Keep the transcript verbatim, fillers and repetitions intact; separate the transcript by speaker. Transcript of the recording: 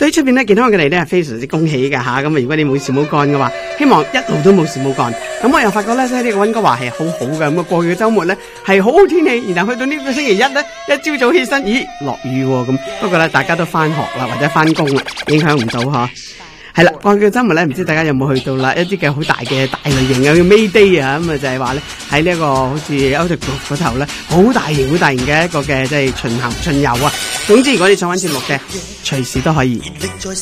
Speaker 1: 對於出邊咧健康嘅你咧係非常之恭喜㗎吓。咁啊，如果你冇事冇幹嘅話，希望一路都冇事冇幹。咁我又發覺咧，即係呢個溫哥華係好好嘅。咁啊，過去嘅週末咧係好好天氣，然後去到呢個星期一咧，一朝早起身，咦落雨喎咁。不過咧，大家都翻學啦或者翻工啦，影響唔到嗬。係啦，過去嘅週末咧，唔知大家有冇去到啦？一啲嘅好大嘅大類型嘅叫 May Day 啊，咁啊就係話咧喺呢一個好似 Outlook 嗰頭咧，好大型好大型嘅一個嘅即係巡行巡遊啊。總之，如果你想玩節目嘅，隨時都可以。